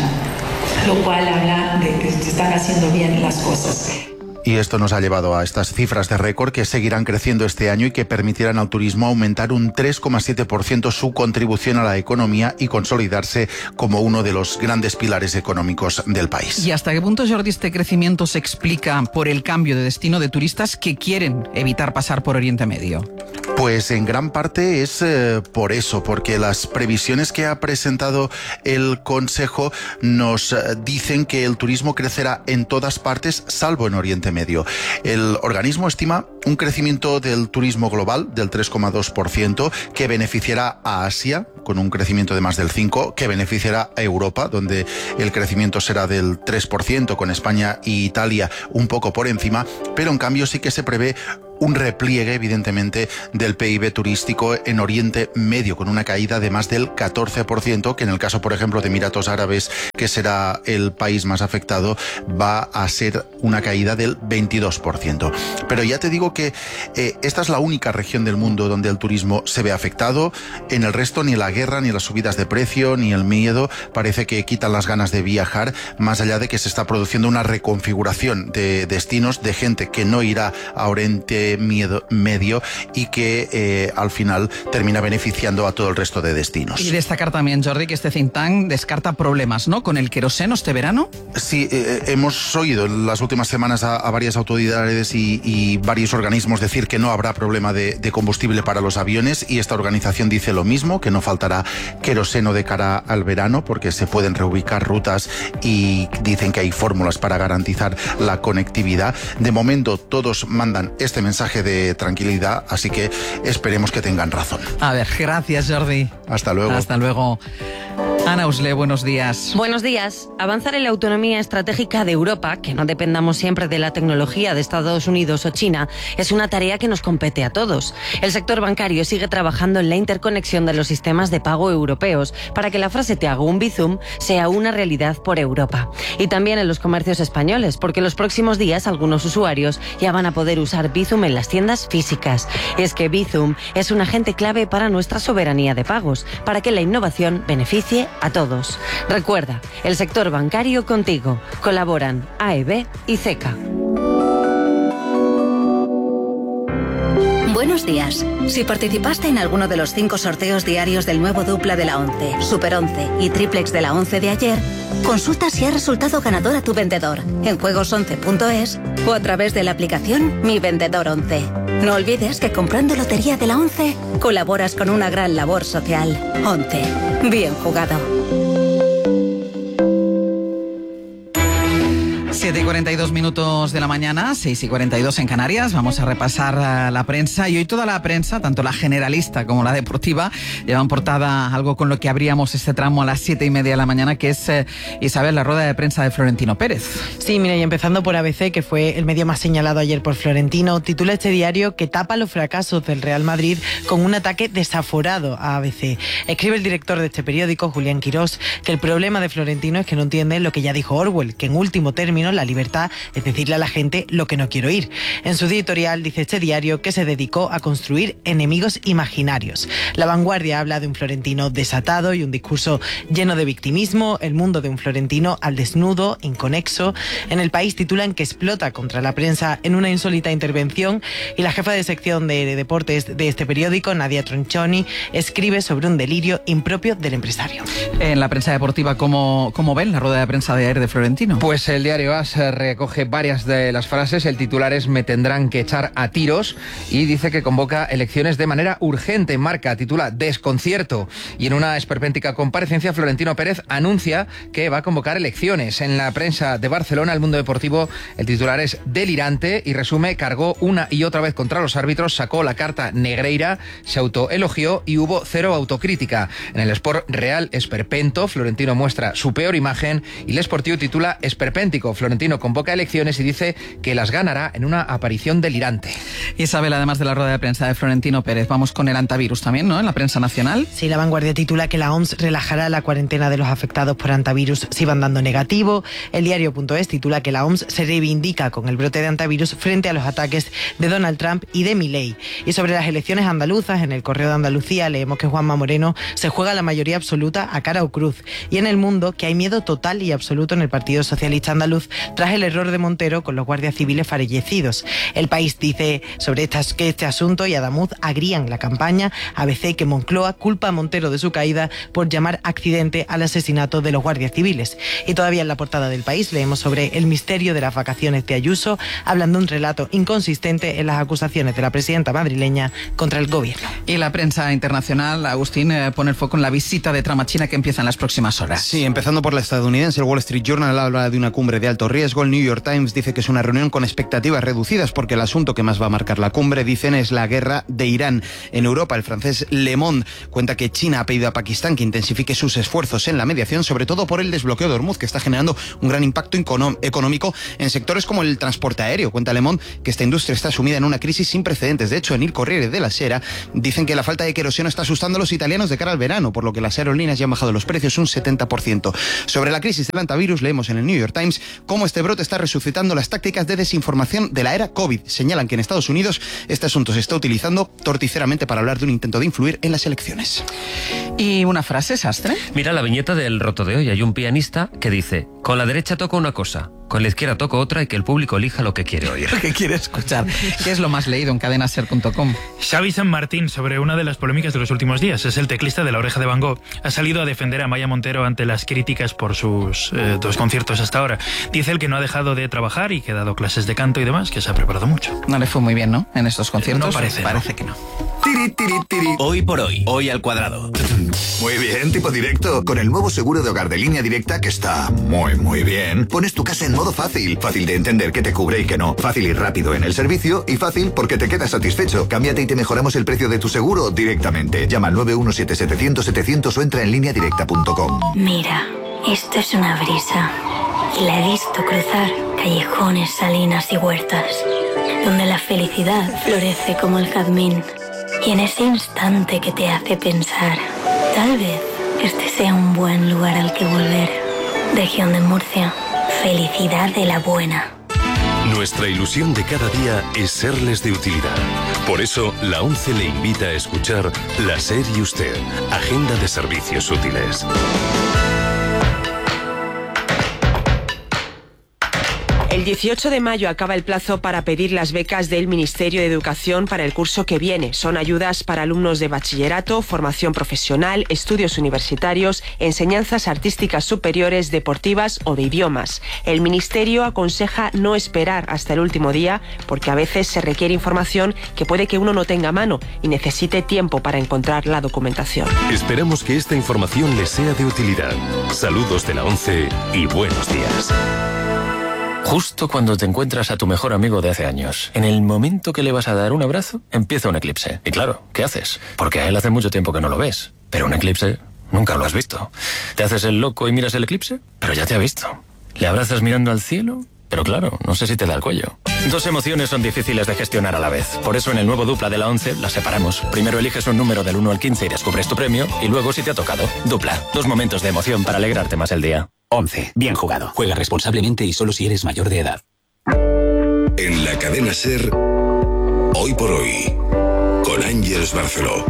lo cual habla de que se están haciendo bien las cosas. Y esto nos ha llevado a estas cifras de récord que seguirán creciendo este año y que permitirán al turismo aumentar un tres coma siete por ciento su contribución a la economía y consolidarse como uno de los grandes pilares económicos del país. ¿Y hasta qué punto, Jordi, este crecimiento se explica por el cambio de destino de turistas que quieren evitar pasar por Oriente Medio? Pues en gran parte es eh, por eso, porque las previsiones que ha presentado el Consejo nos eh, dicen que el turismo crecerá en todas partes, salvo en Oriente Medio. El organismo estima un crecimiento del turismo global del tres coma dos por ciento, que beneficiará a Asia, con un crecimiento de más del cinco por ciento, que beneficiará a Europa, donde el crecimiento será del tres por ciento, con España e Italia un poco por encima, pero en cambio sí que se prevé un repliegue, evidentemente, del P I B turístico en Oriente Medio, con una caída de más del catorce por ciento, que en el caso, por ejemplo, de Emiratos Árabes, que será el país más afectado, va a ser una caída del veintidós por ciento. Pero ya te digo que eh, esta es la única región del mundo donde el turismo se ve afectado. En el resto, ni la guerra, ni las subidas de precio, ni el miedo parece que quitan las ganas de viajar, más allá de que se está produciendo una reconfiguración de destinos, de gente que no irá a Oriente Miedo, medio y que eh, al final termina beneficiando a todo el resto de destinos. Y destacar también, Jordi, que este think tank descarta problemas, ¿no?, con el queroseno este verano. Sí, eh, hemos oído en las últimas semanas a, a varias autoridades y, y varios organismos decir que no habrá problema de, de combustible para los aviones, y esta organización dice lo mismo, que no faltará queroseno de cara al verano porque se pueden reubicar rutas y dicen que hay fórmulas para garantizar la conectividad. De momento todos mandan este mensaje de tranquilidad, así que esperemos que tengan razón. A ver, gracias, Jordi. Hasta luego. Hasta luego. Ana Usle, buenos días. Buenos días. Avanzar en la autonomía estratégica de Europa, que no dependamos siempre de la tecnología de Estados Unidos o China, es una tarea que nos compete a todos. El sector bancario sigue trabajando en la interconexión de los sistemas de pago europeos para que la frase "te hago un Bizum" sea una realidad por Europa. Y también en los comercios españoles, porque los próximos días algunos usuarios ya van a poder usar Bizum en las tiendas físicas. Es que Bizum es un agente clave para nuestra soberanía de pagos, para que la innovación beneficie a todos. Recuerda, el sector bancario contigo. Colaboran A E B y C E C A. Buenos días. Si participaste en alguno de los cinco sorteos diarios del nuevo dupla de la once, Super once y triplex de la once de ayer, consulta si ha resultado ganador a tu vendedor en juegos once punto es o a través de la aplicación Mi Vendedor once. No olvides que comprando Lotería de la once colaboras con una gran labor social. once. Bien jugado. siete y cuarenta y dos minutos de la mañana, seis y cuarenta y dos en Canarias. Vamos a repasar uh, la prensa, y hoy toda la prensa, tanto la generalista como la deportiva, llevan portada algo con lo que abríamos este tramo a las siete y media de la mañana, que es, uh, Isabel, la rueda de prensa de Florentino Pérez. Sí, mira, y empezando por A B C, que fue el medio más señalado ayer por Florentino, titula este diario que tapa los fracasos del Real Madrid con un ataque desaforado a A B C. Escribe el director de este periódico, Julián Quirós, que el problema de Florentino es que no entiende lo que ya dijo Orwell, que en último término la libertad es decirle a la gente lo que no quiero oír. En su editorial dice este diario que se dedicó a construir enemigos imaginarios. La Vanguardia habla de un Florentino desatado y un discurso lleno de victimismo, el mundo de un Florentino al desnudo, inconexo. En El País titulan que explota contra la prensa en una insólita intervención, y la jefa de sección de deportes de este periódico, Nadia Tronchoni, escribe sobre un delirio impropio del empresario. En la prensa deportiva, ¿cómo, cómo ven la rueda de prensa de ayer de Florentino? Pues el diario A S recoge varias de las frases. El titular es "me tendrán que echar a tiros", y dice que convoca elecciones de manera urgente. Marca titula "desconcierto", y en una esperpéntica comparecencia Florentino Pérez anuncia que va a convocar elecciones. En la prensa de Barcelona, El Mundo Deportivo, el titular es "delirante", y resume: cargó una y otra vez contra los árbitros, sacó la carta negreira, se autoelogió y hubo cero autocrítica. En el Sport, Real esperpento, Florentino muestra su peor imagen, y El Sportivo titula "esperpéntico". Florentino convoca elecciones y dice que las ganará en una aparición delirante. Isabel, además de la rueda de prensa de Florentino Pérez, vamos con el antivirus también, ¿no?, en la prensa nacional. Sí, La Vanguardia titula que la O M S relajará la cuarentena de los afectados por antivirus si van dando negativo. El diario.es titula que la O M S se reivindica con el brote de antivirus frente a los ataques de Donald Trump y de Milei. Y sobre las elecciones andaluzas, en El Correo de Andalucía leemos que Juanma Moreno se juega la mayoría absoluta a cara o cruz. Y en El Mundo, que hay miedo total y absoluto en el Partido Socialista Andaluz tras el error de Montero con los guardias civiles fallecidos. El País dice sobre estas, que este asunto y Adamuz agrían la campaña. A B C que Moncloa culpa a Montero de su caída por llamar accidente al asesinato de los guardias civiles. Y todavía en la portada del País leemos sobre el misterio de las vacaciones de Ayuso, hablando de un relato inconsistente en las acusaciones de la presidenta madrileña contra el gobierno. Y la prensa internacional, Agustín, eh, pone el foco en la visita de Trump a China que empieza en las próximas horas. Sí, empezando por la estadounidense, el Wall Street Journal habla de una cumbre de alto riesgo, el New York Times dice que es una reunión con expectativas reducidas porque el asunto que más va a marcar la cumbre, dicen, es la guerra de Irán. En Europa, el francés Le Monde cuenta que China ha pedido a Pakistán que intensifique sus esfuerzos en la mediación, sobre todo por el desbloqueo de Hormuz, que está generando un gran impacto económico en sectores como el transporte aéreo. Cuenta Le Monde que esta industria está sumida en una crisis sin precedentes. De hecho, en Il Corriere della Sera dicen que la falta de queroseno está asustando a los italianos de cara al verano, por lo que las aerolíneas ya han bajado los precios un setenta por ciento. Sobre la crisis del hantavirus, leemos en el New York Times cómo este brote está resucitando las tácticas de desinformación de la era COVID. Señalan que en Estados Unidos este asunto se está utilizando torticeramente para hablar de un intento de influir en las elecciones. ¿Y una frase, Sastre? Mira la viñeta del Roto de hoy. Hay un pianista que dice: con la derecha toco una cosa, con la izquierda toco otra, y que el público elija lo que quiere oír. Lo que quiere escuchar. ¿Qué es lo más leído en cadena ser punto com? Xavi San Martín, sobre una de las polémicas de los últimos días. Es el teclista de La Oreja de Van Gogh. Ha salido a defender a Maya Montero ante las críticas por sus eh, dos conciertos hasta ahora. Dice él que no ha dejado de trabajar y que ha dado clases de canto y demás, que se ha preparado mucho. No le fue muy bien, ¿no? En estos conciertos. No parece. Parece ¿no? que no. Tiri, tiri, tiri. Hoy por hoy, hoy al cuadrado. Muy bien, tipo directo. Con el nuevo seguro de hogar de Línea Directa, que está muy, muy bien, pones tu casa en modo fácil. Fácil de entender qué te cubre y qué no. Fácil y rápido en el servicio, y fácil porque te quedas satisfecho. Cámbiate y te mejoramos el precio de tu seguro directamente. Llama al nueve uno siete setecientos setecientos o entra en línea directa punto com. Mira, esto es una brisa. Y la he visto cruzar callejones, salinas y huertas, donde la felicidad florece como el jazmín. Y en ese instante que te hace pensar, tal vez este sea un buen lugar al que volver. Región de Murcia, felicidad de la buena. Nuestra ilusión de cada día es serles de utilidad. Por eso, la ONCE le invita a escuchar La SER y Usted, Agenda de Servicios Útiles. El dieciocho de mayo acaba el plazo para pedir las becas del Ministerio de Educación para el curso que viene. Son ayudas para alumnos de bachillerato, formación profesional, estudios universitarios, enseñanzas artísticas superiores, deportivas o de idiomas. El Ministerio aconseja no esperar hasta el último día porque a veces se requiere información que puede que uno no tenga a mano y necesite tiempo para encontrar la documentación. Esperamos que esta información les sea de utilidad. Saludos de la ONCE y buenos días. Justo cuando te encuentras a tu mejor amigo de hace años, en el momento que le vas a dar un abrazo, empieza un eclipse. Y claro, ¿qué haces? Porque a él hace mucho tiempo que no lo ves. Pero un eclipse nunca lo has visto. Te haces el loco y miras el eclipse, pero ya te ha visto. Le abrazas mirando al cielo, pero claro, no sé si te da el cuello. Dos emociones son difíciles de gestionar a la vez. Por eso en el nuevo Dupla de la ONCE las separamos. Primero eliges un número del uno al quince y descubres tu premio, y luego si te ha tocado. Dupla, dos momentos de emoción para alegrarte más el día. ONCE, bien jugado. Juega responsablemente y solo si eres mayor de edad. En la cadena SER, Hoy por Hoy, con Ángeles Barceló.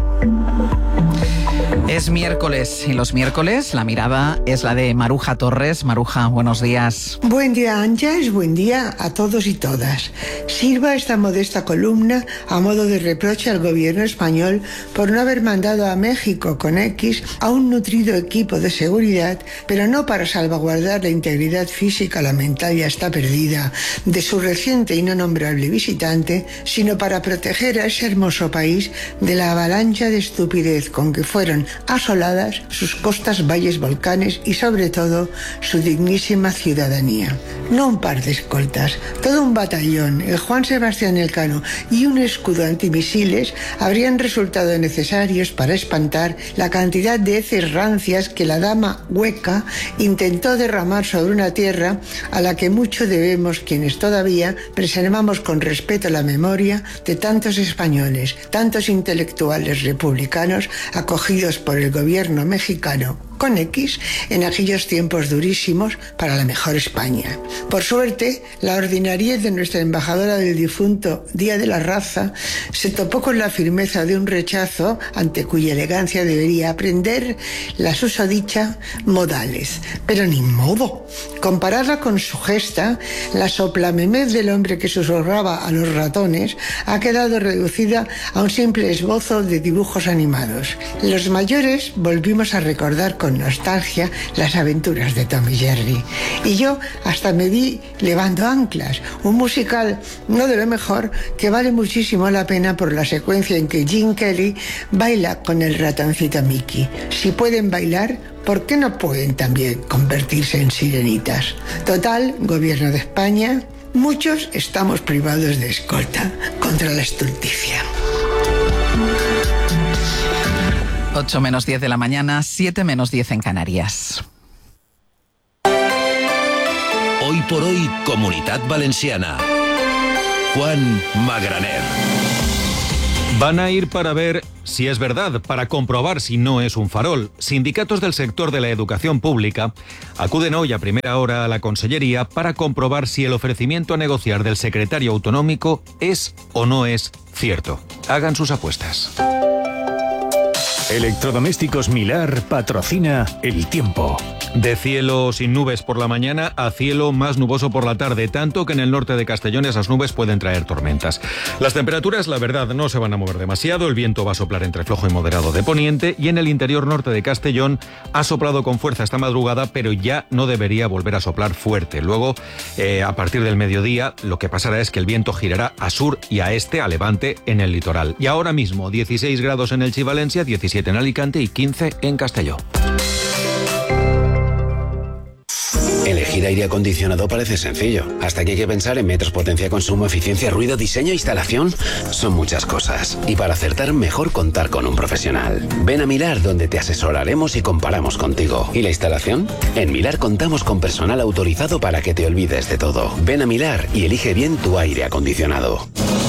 Es miércoles y los miércoles la mirada es la de Maruja Torres. Maruja, buenos días. Buen día, Ángeles, buen día a todos y todas. Sirva esta modesta columna a modo de reproche al gobierno español por no haber mandado a México con X a un nutrido equipo de seguridad, pero no para salvaguardar la integridad física, la mental ya está perdida, de su reciente y no nombrable visitante, sino para proteger a ese hermoso país de la avalancha de estupidez con que fueron asoladas sus costas, valles, volcanes y sobre todo su dignísima ciudadanía. No un par de escoltas, todo un batallón, el Juan Sebastián Elcano y un escudo antimisiles habrían resultado necesarios para espantar la cantidad de heces rancias que la dama hueca intentó derramar sobre una tierra a la que mucho debemos quienes todavía preservamos con respeto la memoria de tantos españoles, tantos intelectuales republicanos acogidos por el gobierno mexicano con X, en aquellos tiempos durísimos para la mejor España. Por suerte, la ordinariez de nuestra embajadora del difunto Día de la Raza se topó con la firmeza de un rechazo ante cuya elegancia debería aprender la susodicha modales. Pero ni modo. Comparada con su gesta, la soplamemez del hombre que susurraba a los ratones ha quedado reducida a un simple esbozo de dibujos animados. Los mayores volvimos a recordar con nostalgia las aventuras de Tom y Jerry. Y yo hasta me vi Levando Anclas, un musical no de lo mejor que vale muchísimo la pena por la secuencia en que Gene Kelly baila con el ratoncito Mickey. Si pueden bailar, ¿por qué no pueden también convertirse en sirenitas? Total, Gobierno de España, muchos estamos privados de escolta contra la estulticia. ocho menos diez de la mañana, siete menos diez en Canarias. Hoy por hoy, Comunitat Valenciana. Juan Magraner. Van a ir para ver si es verdad, para comprobar si no es un farol. Sindicatos del sector de la educación pública acuden hoy a primera hora a la Consellería para comprobar si el ofrecimiento a negociar del secretario autonómico es o no es cierto. Hagan sus apuestas. Electrodomésticos Milar patrocina el tiempo. De cielo sin nubes por la mañana a cielo más nuboso por la tarde, tanto que en el norte de Castellón esas nubes pueden traer tormentas. Las temperaturas, la verdad, no se van a mover demasiado, el viento va a soplar entre flojo y moderado de poniente y en el interior norte de Castellón ha soplado con fuerza esta madrugada, pero ya no debería volver a soplar fuerte. Luego, eh, a partir del mediodía, lo que pasará es que el viento girará a sur y a este, a levante, en el litoral. Y ahora mismo, dieciséis grados en Elche y Valencia, diecisiete en Alicante y quince en Castelló. Elegir aire acondicionado parece sencillo. Hasta que hay que pensar en metros, potencia, consumo, eficiencia, ruido, diseño, instalación. Son muchas cosas. Y para acertar, mejor contar con un profesional. Ven a Milar, donde te asesoraremos y comparamos contigo. ¿Y la instalación? En Milar contamos con personal autorizado para que te olvides de todo. Ven a Milar y elige bien tu aire acondicionado.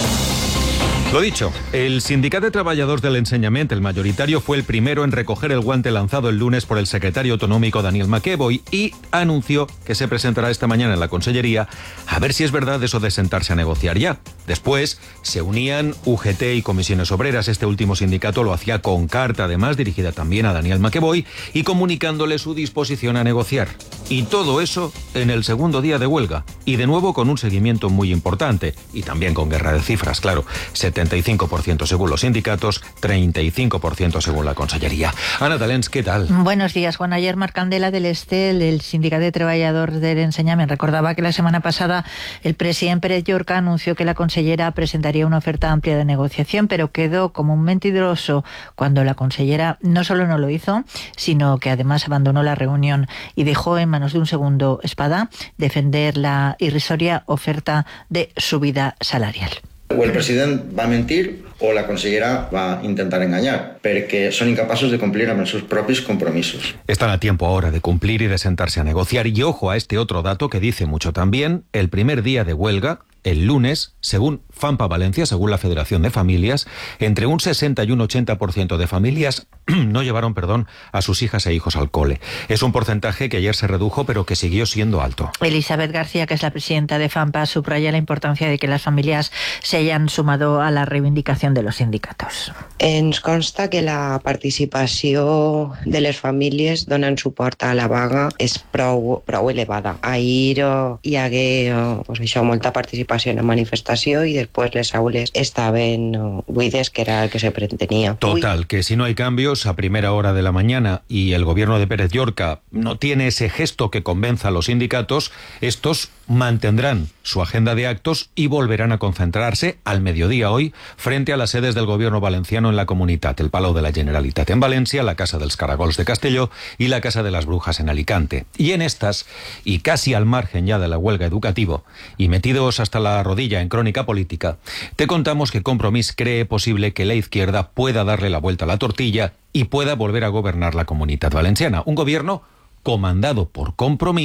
Lo dicho, el Sindicat de Treballadors del Ensenyament, el mayoritario, fue el primero en recoger el guante lanzado el lunes por el secretario autonómico Daniel McEvoy y anunció que se presentará esta mañana en la Consellería a ver si es verdad eso de sentarse a negociar ya. Después se unían U G T y Comisiones Obreras. Este último sindicato lo hacía con carta, además dirigida también a Daniel McEvoy y comunicándole su disposición a negociar. Y todo eso en el segundo día de huelga. Y de nuevo con un seguimiento muy importante y también con guerra de cifras, claro. setenta y cinco por ciento según los sindicatos, treinta y cinco por ciento según la Consellería. Ana Talens, ¿qué tal? Buenos días, Juan. Ayer Marc Candela del Estel, el Sindicat de Treballadors del Ensenyament, recordaba que la semana pasada el presidente Pérez Llorca anunció que la consellera presentaría una oferta amplia de negociación, pero quedó como un mentiroso cuando la consellera no solo no lo hizo, sino que además abandonó la reunión y dejó en manos de un segundo espada defender la irrisoria oferta de subida salarial. O el president va mentir o la consellera va intentar enganyar, perquè són incapaços de complir amb els seus propis compromisos. Están a tiempo ahora de cumplir y de sentarse a negociar. Y ojo a este otro dato que dice mucho también. El primer día de huelga, el lunes, según FAMPA Valencia, según la Federación de Familias, entre un sesenta y un ochenta por ciento de familias no llevaron, perdón, a sus hijas e hijos al cole. Es un porcentaje que ayer se redujo, pero que siguió siendo alto. Elizabeth García, que es la presidenta de FAMPA, subraya la importancia de que las familias se hayan sumado a la reivindicación de los sindicatos. Ens consta que la participació de les famílies donant suport a la vaga és prou, prou elevada. Ahir oh, hi hagué oh, pues això, molta participació en la manifestació i després les aules estaven oh, buides, que era el que se pretenia. Total, que si no hay cambios a primera hora de la mañana y el gobierno de Pérez Llorca no tiene ese gesto que convenza a los sindicatos, estos mantendrán su agenda de actos y volverán a concentrarse al mediodía hoy frente a las sedes del gobierno valenciano en la Comunitat, el Palau de la Generalitat en Valencia, la Casa dels Caragols de Castelló y la Casa de las Brujas en Alicante. Y en estas, y casi al margen ya de la huelga educativo, y metidos hasta la rodilla en crónica política, te contamos que Compromís cree posible que la izquierda pueda darle la vuelta a la tortilla y pueda volver a gobernar la Comunitat Valenciana. Un gobierno comandado por Compromís,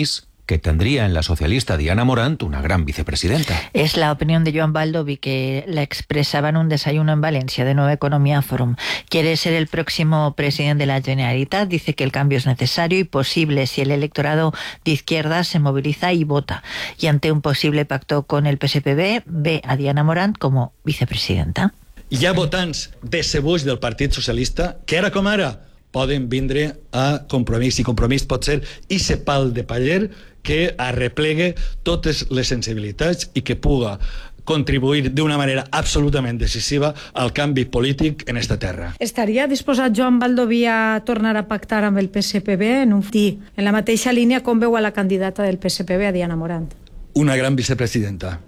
que tendría en la socialista Diana Morant una gran vicepresidenta. Es la opinión de Joan Baldoví, que la expresaba en un desayuno en Valencia de Nueva Economía Forum. Quiere ser el próximo presidente de la Generalitat, dice que el cambio es necesario y posible si el electorado de izquierda se moviliza y vota. Y ante un posible pacto con el P S P B, ve a Diana Morant como vicepresidenta. Hi ha votants decebuts del Partit Socialista que ara com ara poden vindre a Compromís, i Compromís pot ser ese pal de paller que arreplegue totes les sensibilitats i que puga contribuir d'una manera absolutament decisiva al canvi polític en esta terra. Estaria disposat Joan Baldoví a tornar a pactar amb el P S P B en un dir, en la mateixa línia com veu a la candidata del P S P B, a Diana Morant? Una gran vicepresidenta.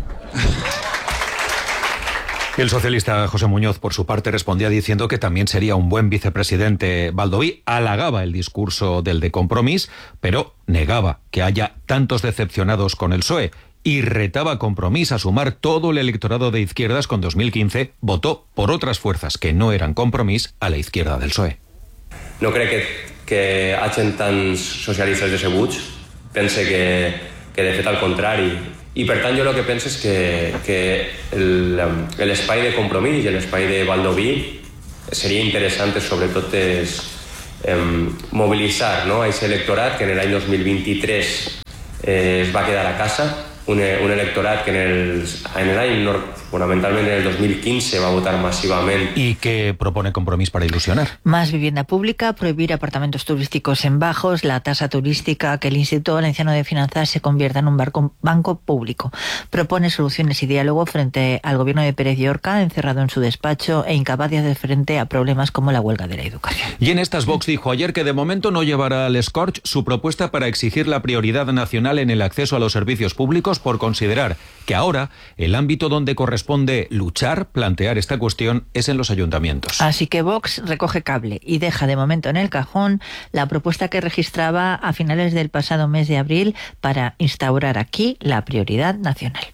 El socialista José Muñoz, por su parte, respondía diciendo que también sería un buen vicepresidente. Baldoví halagaba el discurso del de Compromís, pero negaba que haya tantos decepcionados con el P S O E y retaba a Compromís a sumar todo el electorado de izquierdas que en dos mil quince votó por otras fuerzas que no eran Compromís a la izquierda del P S O E. No crec que, que hagin tants socialistes decebuts. Pense que, que de fet al contrari. I per tant jo el que penso és que, que l'espai de Compromís i l'espai de Baldoví seria interessant sobretot és, eh, mobilitzar, no, a aquest electorat que en l'any dos mil vint-i-tres eh, es va quedar a casa, un, un electorat que en l'any, fundamentalment en el dos mil quince, va votar masivamente. ¿Y qué propone Compromís para ilusionar? Más vivienda pública, prohibir apartamentos turísticos en bajos, la tasa turística, que el Instituto Valenciano de Finanzas se convierta en un barco, banco público. Propone soluciones y diálogo frente al gobierno de Pérez Llorca, encerrado en su despacho e incapaz de hacer frente a problemas como la huelga de la educación. Y en estas, Vox dijo ayer que de momento no llevará al Scorch su propuesta para exigir la prioridad nacional en el acceso a los servicios públicos, por considerar que ahora el ámbito donde corresponde luchar, plantear esta cuestión, es en los ayuntamientos. Así que Vox recoge cable y deja de momento en el cajón la propuesta que registraba a finales del pasado mes de abril para instaurar aquí la prioridad nacional.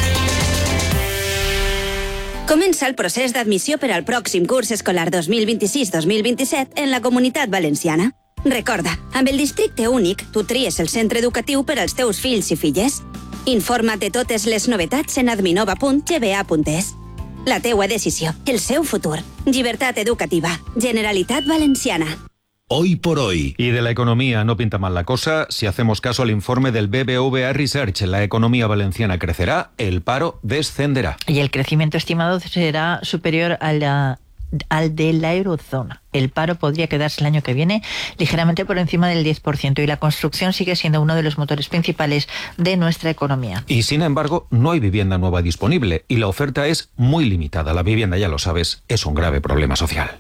Comença el procés d'admissió per al pròxim curs escolar dos mil vint-i-sis dos mil vint-i-set en la Comunitat Valenciana. Recorda, amb el districte únic, tu tries el centre educatiu per als teus fills i filles. Informa't de totes les novetats en adminova punt g b a punt es. La teua decisió, el seu futur. Llibertat educativa. Generalitat Valenciana. Hoy por hoy. Y de la economía no pinta mal la cosa si hacemos caso al informe del B B V A Research. La economía valenciana crecerá, el paro descenderá. Y el crecimiento estimado será superior a la... al de la eurozona. El paro podría quedarse el año que viene ligeramente por encima del diez por ciento y la construcción sigue siendo uno de los motores principales de nuestra economía. Y sin embargo, no hay vivienda nueva disponible y la oferta es muy limitada. La vivienda, ya lo sabes, es un grave problema social.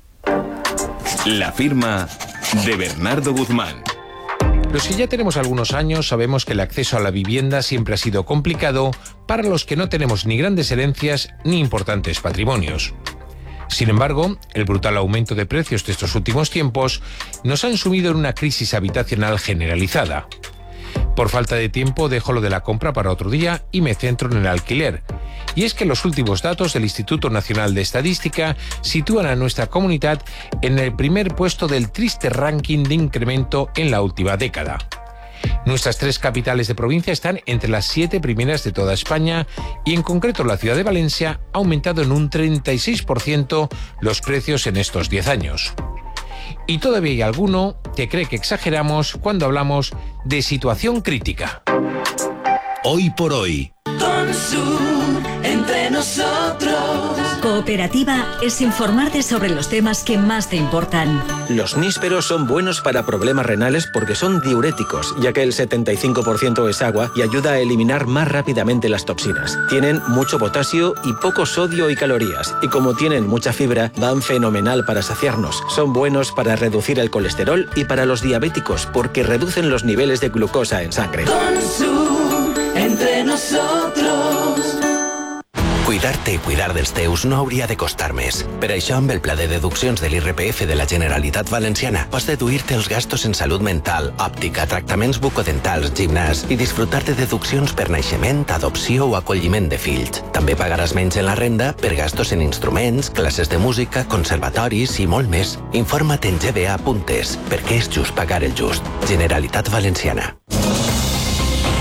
La firma de Bernardo Guzmán. Los que ya tenemos algunos años sabemos que el acceso a la vivienda siempre ha sido complicado para los que no tenemos ni grandes herencias ni importantes patrimonios. Sin embargo, el brutal aumento de precios de estos últimos tiempos nos han sumido en una crisis habitacional generalizada. Por falta de tiempo dejo lo de la compra para otro día y me centro en el alquiler. Y es que los últimos datos del Instituto Nacional de Estadística sitúan a nuestra comunidad en el primer puesto del triste ranking de incremento en la última década. Nuestras tres capitales de provincia están entre las siete primeras de toda España y en concreto la ciudad de Valencia ha aumentado en un treinta y seis por ciento los precios en estos diez años. Y todavía hay alguno que cree que exageramos cuando hablamos de situación crítica. Hoy por hoy. Consum, entre nosotros. Cooperativa es informarte sobre los temas que más te importan. Los nísperos son buenos para problemas renales porque son diuréticos, ya que el setenta y cinco por ciento es agua y ayuda a eliminar más rápidamente las toxinas. Tienen mucho potasio y poco sodio y calorías, y como tienen mucha fibra, van fenomenal para saciarnos. Son buenos para reducir el colesterol y para los diabéticos porque reducen los niveles de glucosa en sangre. Consum, entre nosotros. Cuidar-te i cuidar dels teus no hauria de costar més. Per això, amb el pla de deduccions de l'I R P F de la Generalitat Valenciana, pots deduir-te els gastos en salut mental, òptica, tractaments bucodentals, gimnàs i disfrutar de deduccions per naixement, adopció o acolliment de fills. També pagaràs menys en la renda per gastos en instruments, classes de música, conservatoris i molt més. Informa't en g b a punt es, perquè és just pagar el just. Generalitat Valenciana.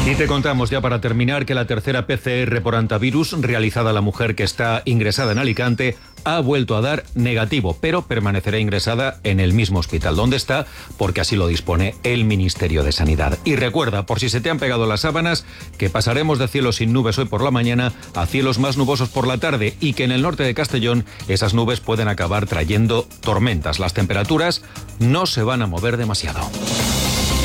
Y te contamos ya para terminar que la tercera P C R por antivirus realizada a la mujer que está ingresada en Alicante ha vuelto a dar negativo, pero permanecerá ingresada en el mismo hospital donde está porque así lo dispone el Ministerio de Sanidad. Y recuerda, por si se te han pegado las sábanas, que pasaremos de cielos sin nubes hoy por la mañana a cielos más nubosos por la tarde y que en el norte de Castellón esas nubes pueden acabar trayendo tormentas. Las temperaturas no se van a mover demasiado.